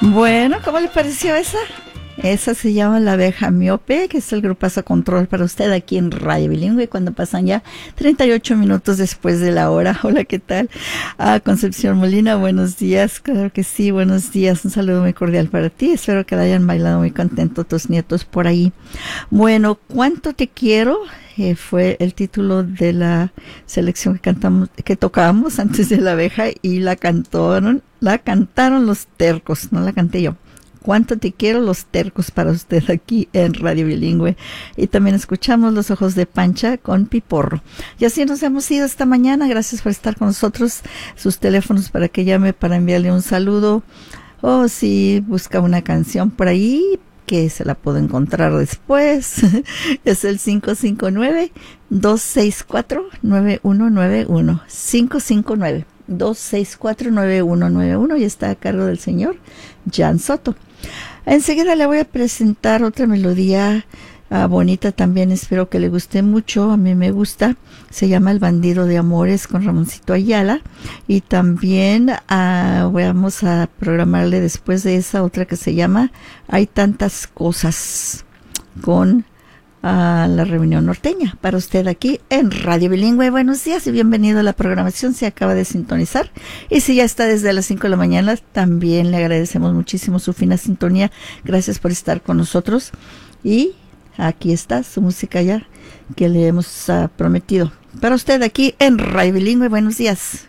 Bueno, ¿cómo le pareció esa? Esa se llama La Abeja Miope, que es el grupazo Control para usted aquí en Radio Bilingüe, cuando pasan ya 38 minutos después de la hora. Hola, ¿qué tal? Concepción Molina, buenos días. Claro que sí, buenos días. Un saludo muy cordial para ti. Espero que la hayan bailado muy contento tus nietos por ahí. Bueno, ¿cuánto te quiero? Fue el título de la selección que tocábamos antes de La Abeja, y la cantaron los Tercos, no la canté yo. ¿Cuánto te quiero? Los Tercos para usted aquí en Radio Bilingüe. Y también escuchamos Los Ojos de Pancha con Piporro. Y así nos hemos ido esta mañana. Gracias por estar con nosotros. Sus teléfonos para que llame para enviarle un saludo. O si busca una canción por ahí, que se la puedo encontrar después, es el 559-264-9191. 559-264-9191, y está a cargo del señor Jan Soto. Enseguida le voy a presentar otra melodía bonita también, espero que le guste mucho. A mí me gusta, se llama El Bandido de Amores con Ramoncito Ayala. Y también vamos a programarle después de esa otra que se llama Hay Tantas Cosas con la Reunión Norteña para usted aquí en Radio Bilingüe. Buenos días y bienvenido a la programación. Se acaba de sintonizar, y si ya está desde las 5 de la mañana, también le agradecemos muchísimo su fina sintonía. Gracias por estar con nosotros, y aquí está su música ya que le hemos prometido para usted aquí en Radio Bilingüe. Buenos días.